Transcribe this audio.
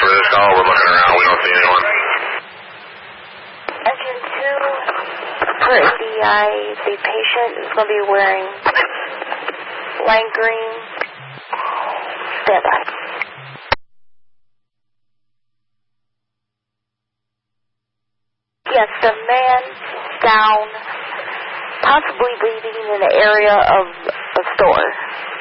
for this call. We're looking around. We don't see anyone. Engine 2, for ADI, the patient is going to be wearing lime green. Stand by. Yes, the man down, possibly bleeding in the area of the store.